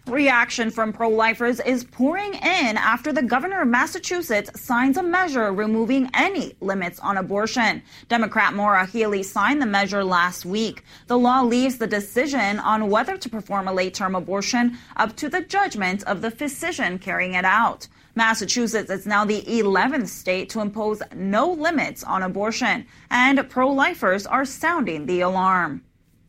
Reaction from pro-lifers is pouring in after the governor of Massachusetts signs a measure removing any limits on abortion. Democrat Maura Healey signed the measure last week. The law leaves the decision on whether to perform a late-term abortion up to the judgment of the physician carrying it out. Massachusetts is now the 11th state to impose no limits on abortion, and pro-lifers are sounding the alarm.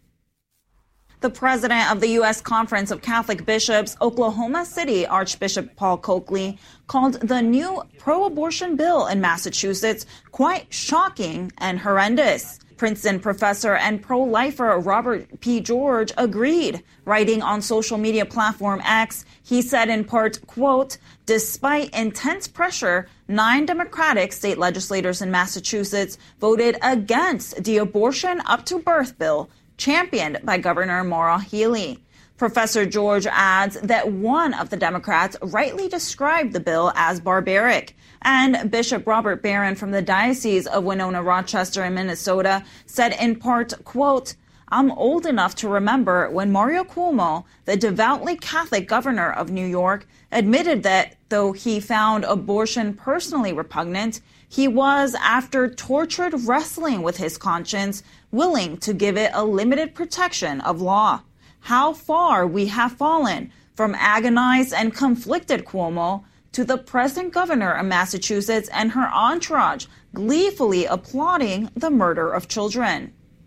The president of the U.S. Conference of Catholic Bishops, Oklahoma City Archbishop Paul Coakley, called the new pro-abortion bill in Massachusetts quite shocking and horrendous. Princeton professor and pro-lifer Robert P. George agreed. Writing on social media platform X, he said in part, quote, "Despite intense pressure, 9 Democratic state legislators in Massachusetts voted against the abortion up to birth bill championed by Governor Maura Healey." Professor George adds that one of the Democrats rightly described the bill as barbaric. And Bishop Robert Barron from the Diocese of Winona-Rochester in Minnesota said in part, quote, "I'm old enough to remember when Mario Cuomo, the devoutly Catholic governor of New York, admitted that though he found abortion personally repugnant, he was, after tortured wrestling with his conscience, willing to give it a limited protection of law. How far we have fallen from agonized and conflicted Cuomo to the present governor of Massachusetts and her entourage gleefully applauding the murder of children."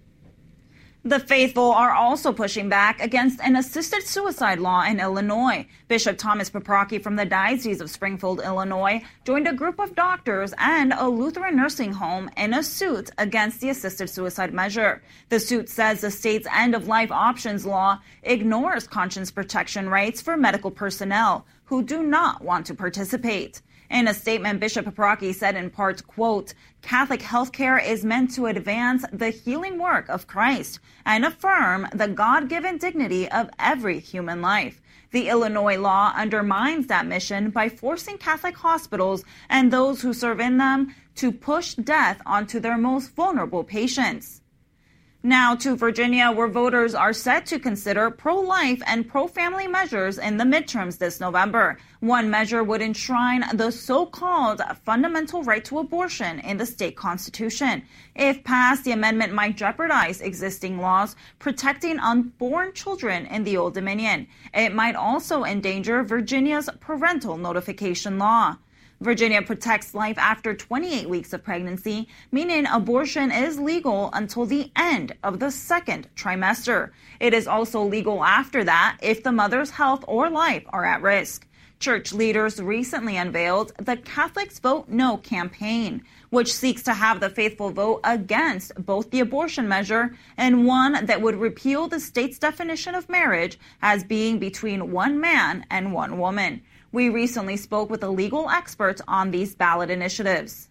The faithful are also pushing back against an assisted suicide law in Illinois. Bishop Thomas Paprocki from the Diocese of Springfield, Illinois, joined a group of doctors and a Lutheran nursing home in a suit against the assisted suicide measure. The suit says the state's end-of-life options law ignores conscience protection rights for medical personnel who do not want to participate. In a statement, Bishop Paprocki said in part, quote, "Catholic healthcare is meant to advance the healing work of Christ and affirm the God-given dignity of every human life. The Illinois law undermines that mission by forcing Catholic hospitals and those who serve in them to push death onto their most vulnerable patients." Now to Virginia, where voters are set to consider pro-life and pro-family measures in the midterms this November. One measure would enshrine the so-called fundamental right to abortion in the state constitution. If passed, the amendment might jeopardize existing laws protecting unborn children in the Old Dominion. It might also endanger Virginia's parental notification law. Virginia protects life after 28 weeks of pregnancy, meaning abortion is legal until the end of the second trimester. It is also legal after that if the mother's health or life are at risk. Church leaders recently unveiled the Catholics Vote No campaign, which seeks to have the faithful vote against both the abortion measure and one that would repeal the state's definition of marriage as being between one man and one woman. We recently spoke with a legal expert on these ballot initiatives.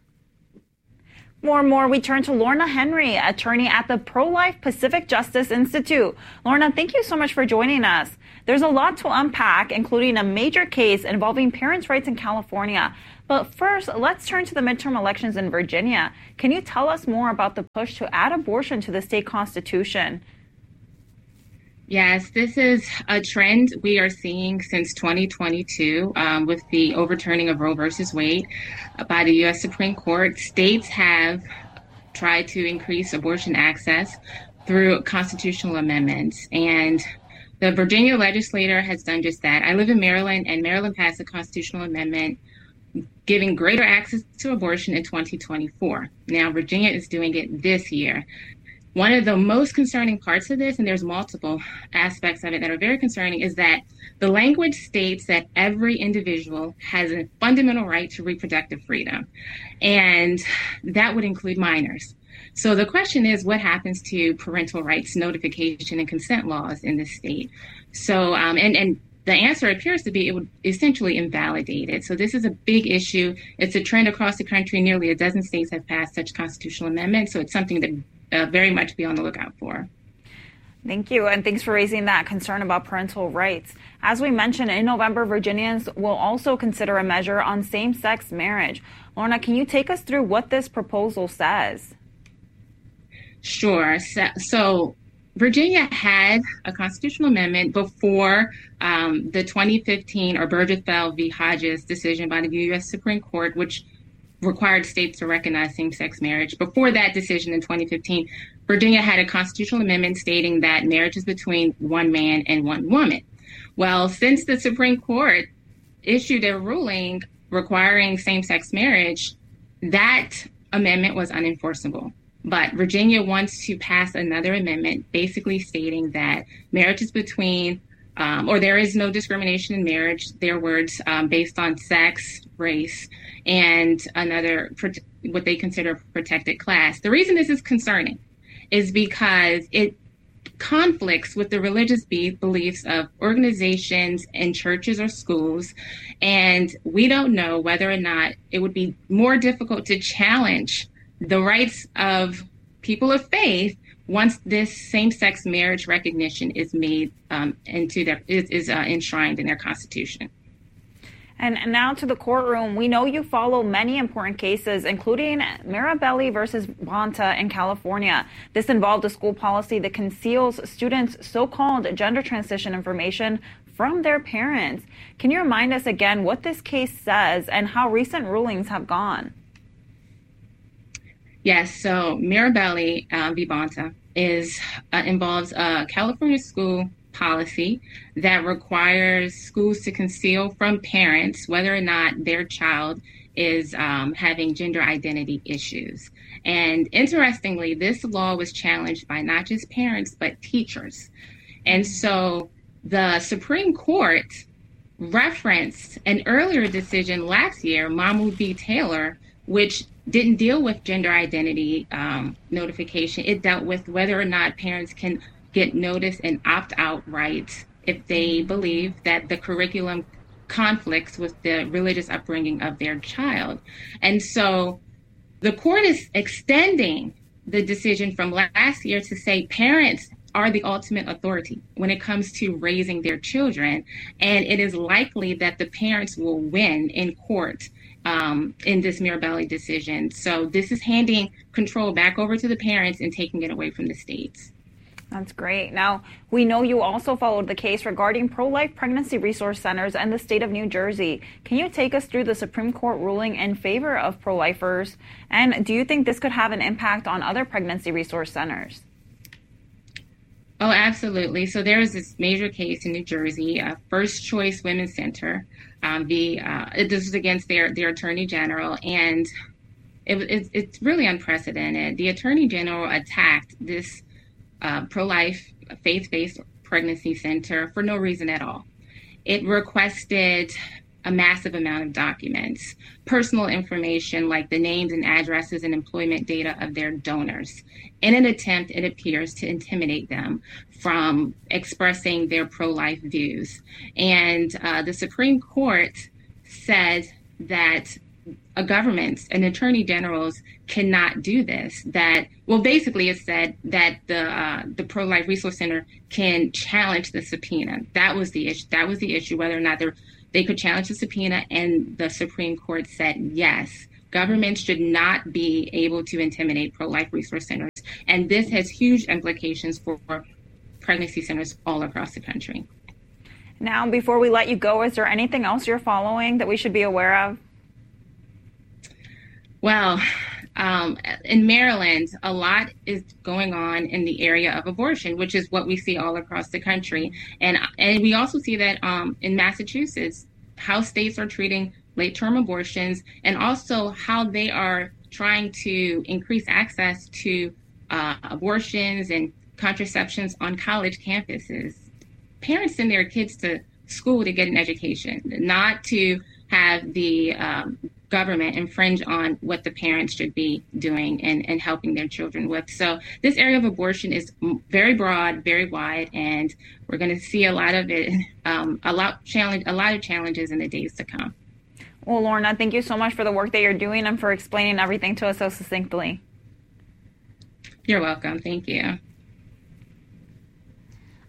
More, we turn to Lorna Henry, attorney at the Pro-Life Pacific Justice Institute. Lorna, thank you so much for joining us. There's a lot to unpack, including a major case involving parents' rights in California. But first, let's turn to the midterm elections in Virginia. Can you tell us more about the push to add abortion to the state constitution? Yes, this is a trend we are seeing since 2022 with the overturning of Roe versus Wade by the U.S. Supreme Court. States have tried to increase abortion access through constitutional amendments, and the Virginia legislature has done just that. I live in Maryland, and Maryland passed a constitutional amendment giving greater access to abortion in 2024. Now, Virginia is doing it this year. One of the most concerning parts of this, and there's multiple aspects of it that are very concerning, is that the language states that every individual has a fundamental right to reproductive freedom, and that would include minors. So the question is, what happens to parental rights notification and consent laws in this state? So, and the answer appears to be it would essentially invalidate it. So this is a big issue. It's a trend across the country. Nearly a dozen states have passed such constitutional amendments. So it's something that very much be on the lookout for. Thank you, and thanks for raising that concern about parental rights. As we mentioned, in November, Virginians will also consider a measure on same-sex marriage. Lorna, can you take us through what this proposal says? Sure. So Virginia had a constitutional amendment before the 2015 Obergefell v. Hodges decision by the U.S. Supreme Court, which required states to recognize same-sex marriage. Before that decision in 2015, Virginia had a constitutional amendment stating that marriage is between one man and one woman. Well, since the Supreme Court issued a ruling requiring same-sex marriage, that amendment was unenforceable. But Virginia wants to pass another amendment basically stating that marriage is between, or there is no discrimination in marriage, their words, based on sex, race, and another, what they consider protected class. The reason this is concerning is because it conflicts with the religious beliefs of organizations and churches or schools. And we don't know whether or not it would be more difficult to challenge the rights of people of faith once this same-sex marriage recognition is made is enshrined in their constitution. And now to the courtroom. We know you follow many important cases, including Mirabelli versus Bonta in California. This involved a school policy that conceals students' so-called gender transition information from their parents. Can you remind us again what this case says and how recent rulings have gone? Yes, so Mirabelli v. Bonta involves a California school policy that requires schools to conceal from parents whether or not their child is having gender identity issues. And interestingly, this law was challenged by not just parents, but teachers. And so the Supreme Court referenced an earlier decision last year, Mahmoud v. Taylor, which didn't deal with gender identity notification. It dealt with whether or not parents can get notice and opt-out rights if they believe that the curriculum conflicts with the religious upbringing of their child. And so the court is extending the decision from last year to say parents are the ultimate authority when it comes to raising their children. And it is likely that the parents will win in court in this Mirabelli decision. So this is handing control back over to the parents and taking it away from the states. That's great. Now, we know you also followed the case regarding pro-life pregnancy resource centers and the state of New Jersey. Can you take us through the Supreme Court ruling in favor of pro-lifers? And do you think this could have an impact on other pregnancy resource centers? Oh, absolutely. So there is this major case in New Jersey, First Choice Women's Center. This is against their attorney general, and it's really unprecedented. The attorney general attacked this pro-life faith-based pregnancy center for no reason at all. It requested a massive amount of documents, personal information like the names and addresses and employment data of their donors, in an attempt, it appears, to intimidate them from expressing their pro-life views. And the Supreme Court said that a government and attorney generals cannot do this. Basically it said that the Pro-Life Resource Center can challenge the subpoena. That was the issue. That was the issue, whether or not they could challenge the subpoena. And the Supreme Court said, yes, governments should not be able to intimidate pro-life resource centers. And this has huge implications for pregnancy centers all across the country. Now, before we let you go, is there anything else you're following that we should be aware of? Well, in Maryland, a lot is going on in the area of abortion, which is what we see all across the country. And we also see that in Massachusetts, how states are treating late-term abortions and also how they are trying to increase access to abortions and contraceptions on college campuses. Parents send their kids to school to get an education, not to have the government infringe on what the parents should be doing and helping their children with. So this area of abortion is very broad, very wide, and we're going to see a lot of it, a lot of challenges in the days to come. Well, Lorna, thank you so much for the work that you're doing and for explaining everything to us so succinctly. You're welcome. Thank you.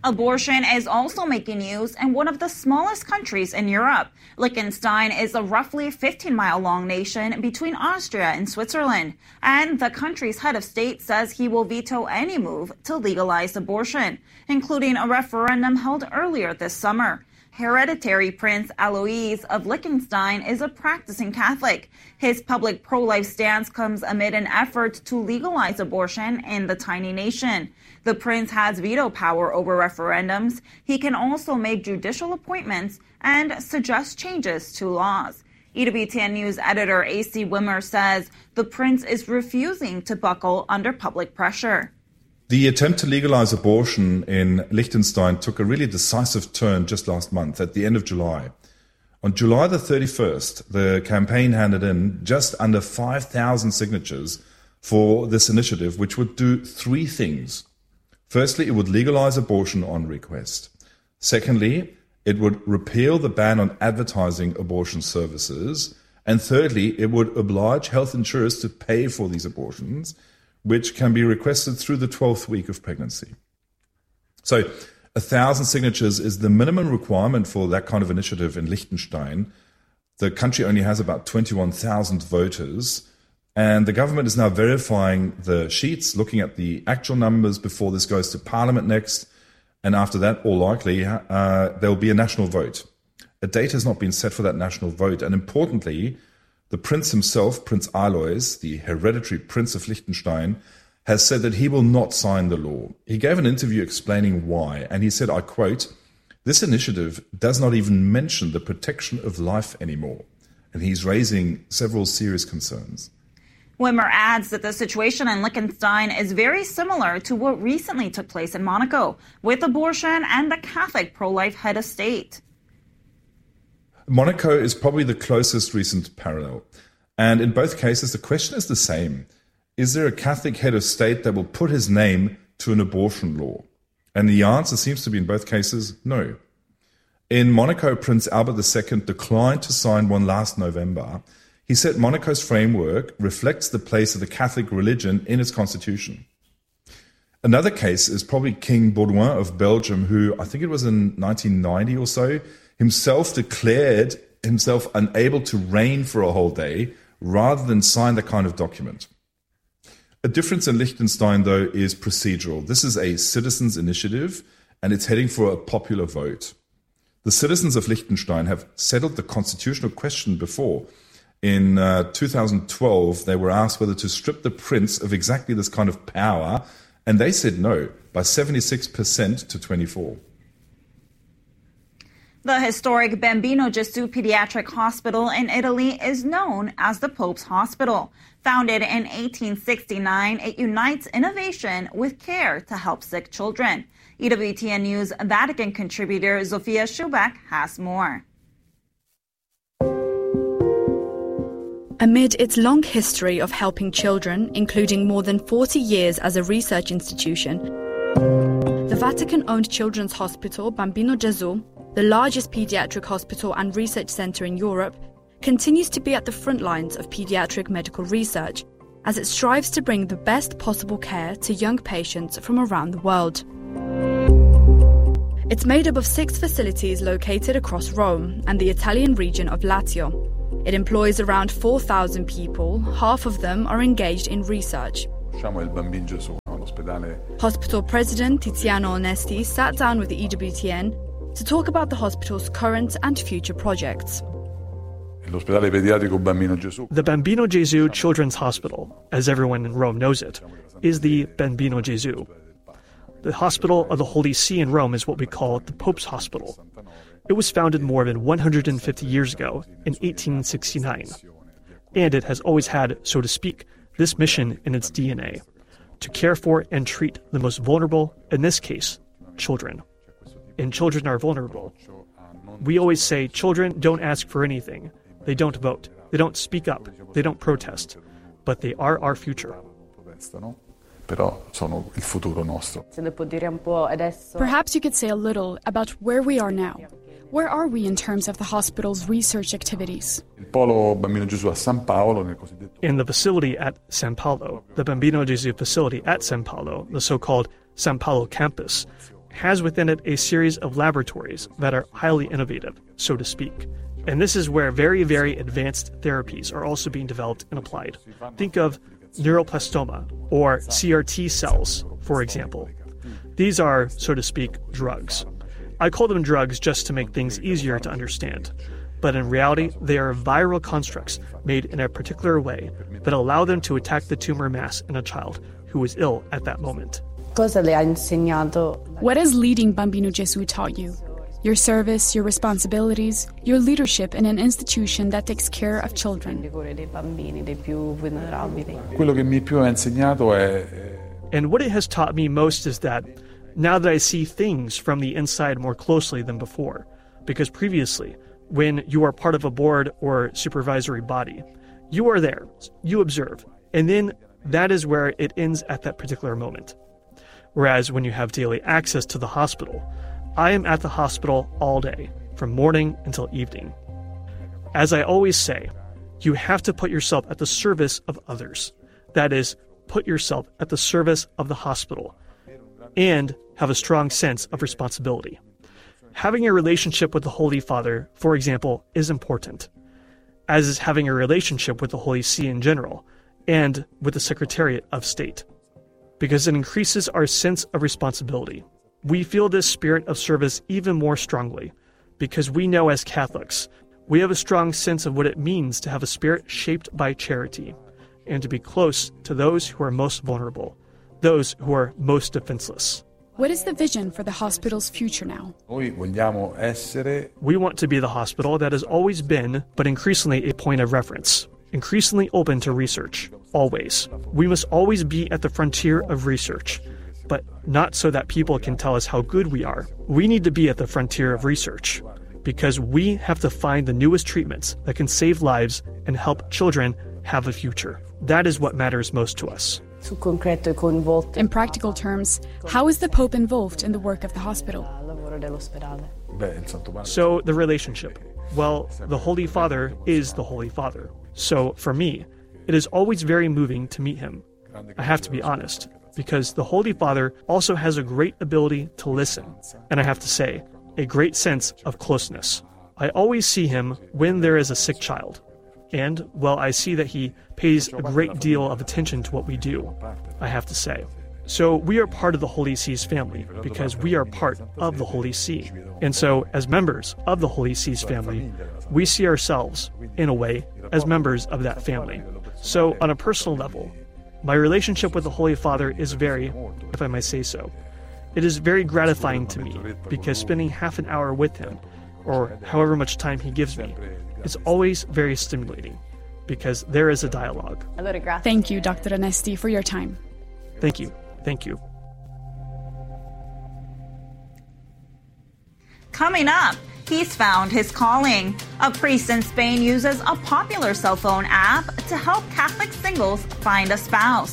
Abortion is also making news in one of the smallest countries in Europe. Liechtenstein is a roughly 15-mile-long nation between Austria and Switzerland, and the country's head of state says he will veto any move to legalize abortion, including a referendum held earlier this summer. Hereditary Prince Alois of Liechtenstein is a practicing Catholic. His public pro-life stance comes amid an effort to legalize abortion in the tiny nation. The prince has veto power over referendums. He can also make judicial appointments and suggest changes to laws. EWTN News editor A.C. Wimmer says the prince is refusing to buckle under public pressure. The attempt to legalize abortion in Liechtenstein took a really decisive turn just last month, at the end of July. On July the 31st, the campaign handed in just under 5,000 signatures for this initiative, which would do three things. Firstly, it would legalize abortion on request. Secondly, it would repeal the ban on advertising abortion services. And thirdly, it would oblige health insurers to pay for these abortions, which can be requested through the 12th week of pregnancy. So 1,000 signatures is the minimum requirement for that kind of initiative in Liechtenstein. The country only has about 21,000 voters, and the government is now verifying the sheets, looking at the actual numbers before this goes to Parliament next, and after that, all likely, there will be a national vote. A date has not been set for that national vote, and importantly, the prince himself, Prince Alois, the hereditary prince of Liechtenstein, has said that he will not sign the law. He gave an interview explaining why, and he said, I quote, "This initiative does not even mention the protection of life anymore," and he's raising several serious concerns. Wimmer adds that the situation in Liechtenstein is very similar to what recently took place in Monaco, with abortion and the Catholic pro-life head of state. Monaco is probably the closest recent parallel. And in both cases, the question is the same. Is there a Catholic head of state that will put his name to an abortion law? And the answer seems to be in both cases, no. In Monaco, Prince Albert II declined to sign one last November. He said Monaco's framework reflects the place of the Catholic religion in its constitution. Another case is probably King Baudouin of Belgium, who I think it was in 1990 or so, himself declared himself unable to reign for a whole day rather than sign that kind of document. A difference in Liechtenstein, though, is procedural. This is a citizens' initiative, and it's heading for a popular vote. The citizens of Liechtenstein have settled the constitutional question before. In 2012, they were asked whether to strip the prince of exactly this kind of power, and they said no, by 76% to 24%. The historic Bambino Gesù Pediatric Hospital in Italy is known as the Pope's Hospital. Founded in 1869, it unites innovation with care to help sick children. EWTN News Vatican contributor Zofia Schubach has more. Amid its long history of helping children, including more than 40 years as a research institution, the Vatican-owned children's hospital Bambino Gesù, the largest pediatric hospital and research center in Europe, continues to be at the front lines of pediatric medical research as it strives to bring the best possible care to young patients from around the world. It's made up of 6 facilities located across Rome and the Italian region of Lazio. It employs around 4,000 people, half of them are engaged in research. Hospital President Tiziano Onesti sat down with the EWTN to talk about the hospital's current and future projects. The Bambino Gesù Children's Hospital, as everyone in Rome knows it, is the Bambino Gesù. The Hospital of the Holy See in Rome is what we call the Pope's Hospital. It was founded more than 150 years ago, in 1869. And it has always had, so to speak, this mission in its DNA, to care for and treat the most vulnerable, in this case, children. And children are vulnerable. We always say children don't ask for anything. They don't vote. They don't speak up. They don't protest. But they are our future. Perhaps you could say a little about where we are now. Where are we in terms of the hospital's research activities? In the facility at San Paolo, the Bambino Gesù facility at San Paolo, the so-called San Paolo campus, has within it a series of laboratories that are highly innovative, so to speak. And this is where very, very advanced therapies are also being developed and applied. Think of neuroblastoma or CRT cells, for example. These are, so to speak, drugs. I call them drugs just to make things easier to understand. But in reality, they are viral constructs made in a particular way that allow them to attack the tumor mass in a child who is ill at that moment. What has leading Bambino Gesù taught you? Your service, your responsibilities, your leadership in an institution that takes care of children. And what it has taught me most is that now that I see things from the inside more closely than before, because previously, when you are part of a board or supervisory body, you are there, you observe, and then that is where it ends at that particular moment. Whereas when you have daily access to the hospital, I am at the hospital all day, from morning until evening. As I always say, you have to put yourself at the service of others. That is, put yourself at the service of the hospital and have a strong sense of responsibility. Having a relationship with the Holy Father, for example, is important, as is having a relationship with the Holy See in general and with the Secretariat of State, because it increases our sense of responsibility. We feel this spirit of service even more strongly because we know as Catholics, we have a strong sense of what it means to have a spirit shaped by charity and to be close to those who are most vulnerable, those who are most defenseless. What is the vision for the hospital's future now? We want to be the hospital that has always been, but increasingly a point of reference, increasingly open to research, always. We must always be at the frontier of research, but not so that people can tell us how good we are. We need to be at the frontier of research, because we have to find the newest treatments that can save lives and help children have a future. That is what matters most to us. In practical terms, how is the Pope involved in the work of the hospital? So, the relationship. Well, the Holy Father is the Holy Father. So, for me, it is always very moving to meet him. I have to be honest, because the Holy Father also has a great ability to listen, and I have to say, a great sense of closeness. I always see him when there is a sick child. And, well, I see that he pays a great deal of attention to what we do, I have to say. So we are part of the Holy See's family because we are part of the Holy See. And so, as members of the Holy See's family, we see ourselves, in a way, as members of that family. So, on a personal level, my relationship with the Holy Father is very, if I may say so, it is very gratifying to me because spending half an hour with him, or however much time he gives me, is always very stimulating because there is a dialogue. Thank you, Dr. Onesti, for your time. Thank you. Thank you. Coming up, he's found his calling. A priest in Spain uses a popular cell phone app to help Catholic singles find a spouse.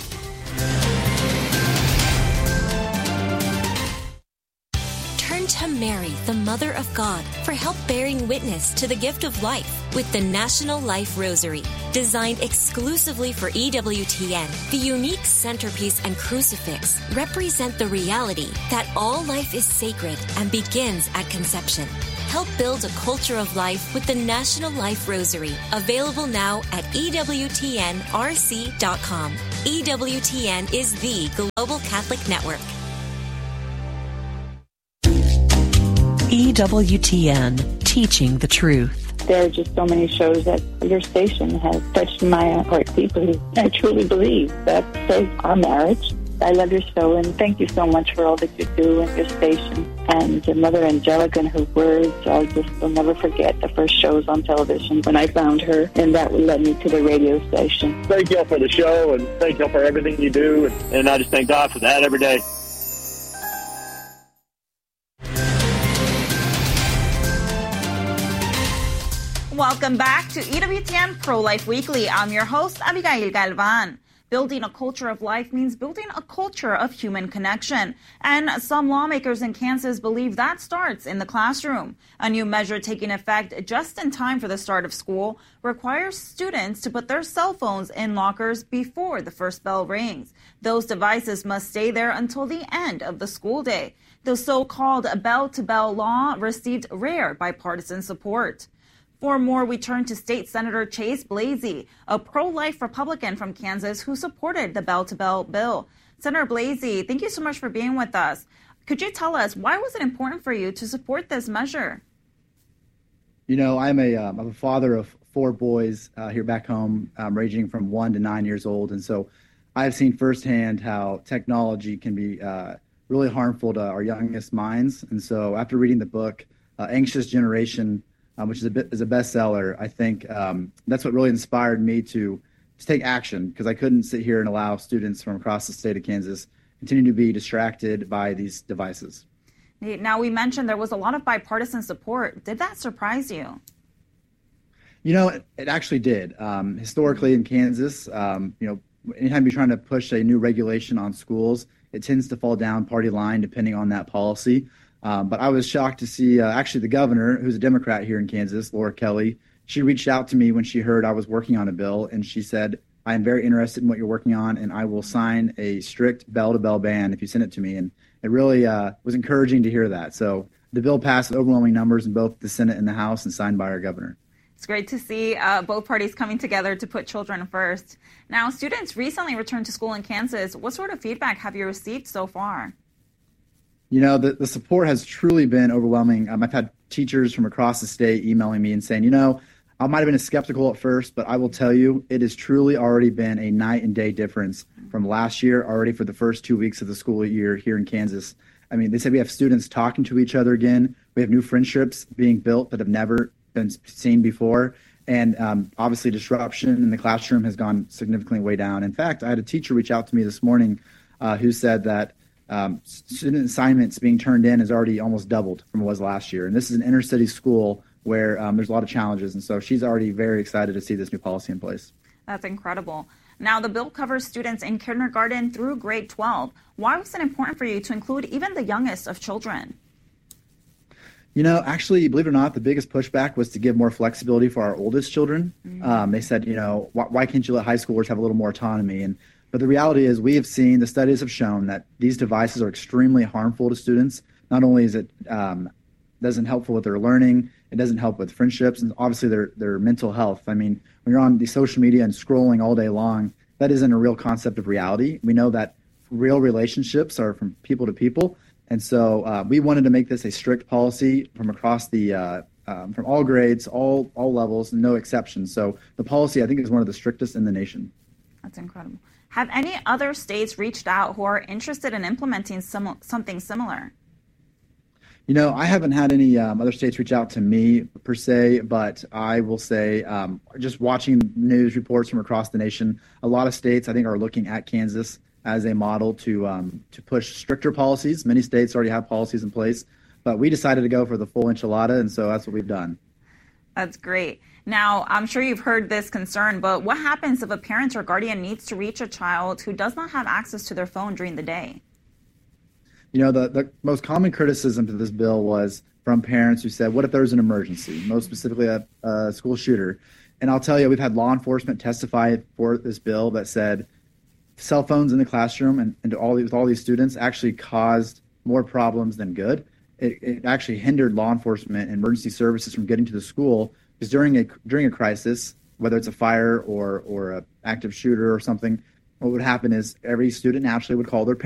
Turn to Mary, the Mother of God, for help bearing witness to the gift of life with the National Life Rosary. Designed exclusively for EWTN, the unique centerpiece and crucifix represent the reality that all life is sacred and begins at conception. Help build a culture of life with the National Life Rosary, available now at EWTNRC.com. EWTN is the Global Catholic Network. EWTN, teaching the truth. There are just so many shows that your station has touched my heart deeply. I truly believe that saves our marriage. I love your show, and thank you so much for all that you do and your station. And Mother Angelica and her words, I'll never forget the first shows on television when I found her, and that led me to the radio station. Thank y'all for the show, and thank y'all for everything you do, and I just thank God for that every day. Welcome back to EWTN Pro-Life Weekly. I'm your host, Abigail Galvan. Building a culture of life means building a culture of human connection. And some lawmakers in Kansas believe that starts in the classroom. A new measure taking effect just in time for the start of school requires students to put their cell phones in lockers before the first bell rings. Those devices must stay there until the end of the school day. The so-called bell-to-bell law received rare bipartisan support. For more, we turn to State Senator Chase Blasey, a pro-life Republican from Kansas who supported the bell-to-bell bill. Senator Blasey, thank you so much for being with us. Could you tell us, why was it important for you to support this measure? You know, I'm a father of 4 boys here back home, ranging from 1 to 9 years old. And so I've seen firsthand how technology can be really harmful to our youngest minds. And so after reading the book, Anxious Generation, which is a bestseller, I think that's what really inspired me to take action, because I couldn't sit here and allow students from across the state of Kansas continue to be distracted by these devices. Now, we mentioned there was a lot of bipartisan support. Did that surprise you? You know, it actually did. Historically in Kansas, anytime you're trying to push a new regulation on schools, it tends to fall down party line depending on that policy. But I was shocked to see actually the governor, who's a Democrat here in Kansas, Laura Kelly. She reached out to me when she heard I was working on a bill, and she said, I am very interested in what you're working on, and I will sign a strict bell-to-bell ban if you send it to me. And it really was encouraging to hear that. So the bill passed with overwhelming numbers in both the Senate and the House and signed by our governor. It's great to see both parties coming together to put children first. Now, students recently returned to school in Kansas. What sort of feedback have you received so far? You know, the support has truly been overwhelming. I've had teachers from across the state emailing me and saying, you know, I might have been skeptical at first, but I will tell you, it has truly already been a night and day difference from last year, already for the first 2 weeks of the school year here in Kansas. I mean, they said we have students talking to each other again. We have new friendships being built that have never been seen before. And obviously disruption in the classroom has gone significantly way down. In fact, I had a teacher reach out to me this morning who said that student assignments being turned in has already almost doubled from what it was last year. And this is an inner city school where there's a lot of challenges. And so she's already very excited to see this new policy in place. That's incredible. Now, the bill covers students in kindergarten through grade 12. Why was it important for you to include even the youngest of children? You know, actually, believe it or not, the biggest pushback was to give more flexibility for our oldest children. They said, you know, why can't you let high schoolers have a little more autonomy? But the reality is we have seen, the studies have shown that these devices are extremely harmful to students. Not only is it doesn't helpful with their learning, it doesn't help with friendships and obviously their mental health. I mean, when you're on the social media and scrolling all day long, that isn't a real concept of reality. We know that real relationships are from people to people. And so we wanted to make this a strict policy from across the from all grades, all levels, no exceptions. So the policy, I think, is one of the strictest in the nation. That's incredible. Have any other states reached out who are interested in implementing something similar? You know, I haven't had any other states reach out to me per se, but I will say just watching news reports from across the nation, a lot of states I think are looking at Kansas as a model to push stricter policies. Many states already have policies in place, but we decided to go for the full enchilada, and so that's what we've done. That's great. Now, I'm sure you've heard this concern, but what happens if a parent or guardian needs to reach a child who does not have access to their phone during the day? You know, the most common criticism to this bill was from parents who said, what if there's an emergency, most specifically a school shooter? And I'll tell you, we've had law enforcement testify for this bill that said cell phones in the classroom and with all these students actually caused more problems than good. It actually hindered law enforcement and emergency services from getting to the school, because during a crisis, whether it's a fire or an active shooter or something, what would happen is every student naturally would call their parents.